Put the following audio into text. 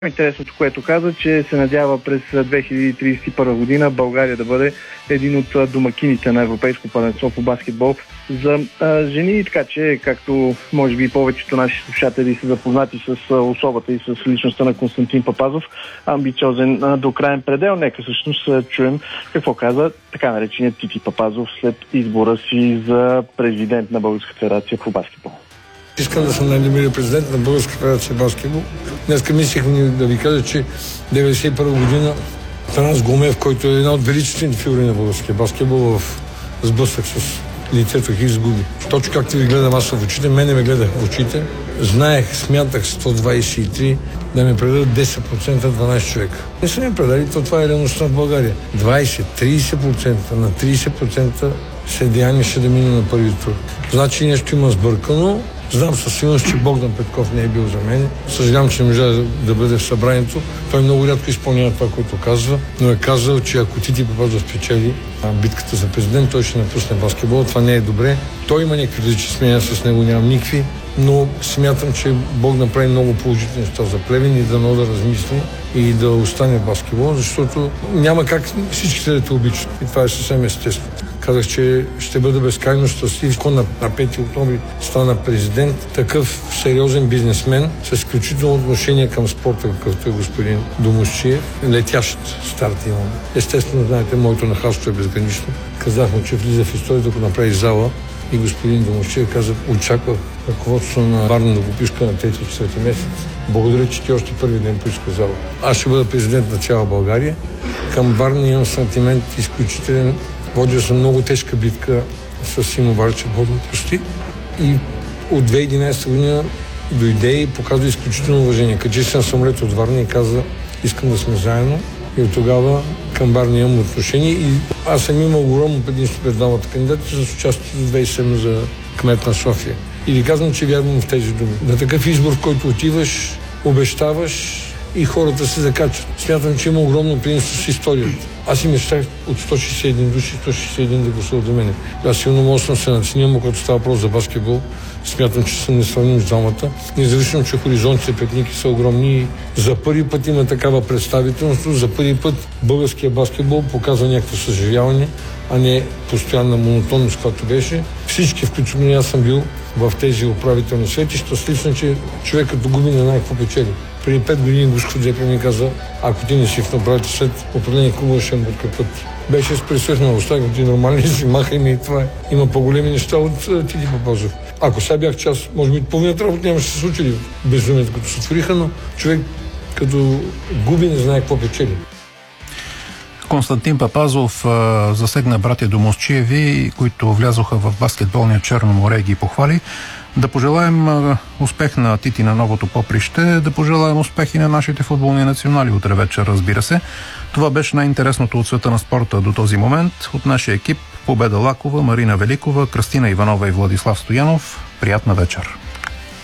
Интересното, което каза, че се надява през 2031 година България да бъде един от домакините на Европейско първенство по баскетбол за жени, така че, както може би повечето наши слушатели са запознати с особата и с личността на Константин Папазов, амбициозен до краен предел. Нека всъщност чуем какво каза така нареченият Тити Папазов след избора си за президент на Българска федерация по баскетбол. Искам да съм най-добрият президент на Българска федерация баскетбол. Днеска мислих да ви кажа, че 1991 година Танас Гомев, който е една от величествените фигури на българския баскетбол, в сблъсък с лицето и изгуби. Точно както ви гледам аз в очите, мене ме гледах в очите. Знаех, смятах 123 да ме предадат 10% 12 човека. Не са ми предали, това е реалността в България. 20-30% на 30% се деянеше да мина на първи тур. Значи нещо има сбъркано. Знам със сигурност, че Богдан Петков не е бил за мен. Съжалявам, че не можа да бъде в събранието. Той много рядко изпълнява това, което казва, но е казал, че ако Тити Папазов спечели битката за президент, той ще напусне баскетбол. Това не е добре. Той има някакви различни смения, с него нямам никакви, но смятам, че Бог направи много положителни неща за Плевен и дано да размисли и да остане в баскетбол, защото няма как всичките да те обичат. И това е съвсем естествено. Казах, че ще бъда безкрайно щастлив. На 5 октомври стана президент, такъв сериозен бизнесмен с изключително отношение към спорта, какъвто е господин Домусчиев. Летящ старт имам. Естествено, знаете, моето нахалство е безгранично. Казах му, че влиза в историята, да го направи зала. И господин Домусчиев каза, очаквах ръководството на Варна да го писка на 3-4 месец. Благодаря, че ти още първи ден поиска зала. Аз ще бъда президент на цяла България. Към Варна имам сантимент изключителен. Водя съм много тежка битка с Симо Варчев, Бог му прости. И от 2011 година дойде и показва изключително уважение. Качи се на самолет от Варна и каза, искам да сме заедно. И от тогава към Варна имам отношение. И аз съм имал огромно предимство пред двамата кандидати с участието в 2007 за кмет на София. И ви казвам, че вярвам в тези думи. На такъв избор, в който отиваш, обещаваш и хората се закачат. Смятам, че има огромно предимство с историята. Аз и мечтах от 161 души, 161 да гласуват за мене. Аз силно мога съм се наценил, когато става въпрос за баскетбол. Смятам, че съм несравним с двамата. Независимо, че хоризонтите петники са огромни и за първи път има такава представителност, за първи път българския баскетбол показва някакво съживяване, а не постоянна монотонност, която беше. Всички, включително и аз съм бил в тези управителни свети. Щастлив съм, че човек като губи не знае какво печели. Преди 5 години Господ Джепи ми каза, ако ти не си в направите след определени клубове, ще ме подкрепят. Беше с присъхналостта, ако ти нормални си маха и това е. Има по-големи неща от Тити Папазов. Ако сега бях част, може би половината работа нямаше се случили безумието, като се отвориха, но човек като губи не знае какво печели. Константин Папазов засегна братя Домусчиеви, които влязоха в баскетболния Черно море и ги похвали. Да пожелаем успех на Тити на новото поприще, да пожелаем успех и на нашите футболни национали утре вечер, разбира се. Това беше най-интересното от света на спорта до този момент. От нашия екип Победа Лакова, Марина Великова, Кръстина Иванова и Владислав Стоянов. Приятна вечер!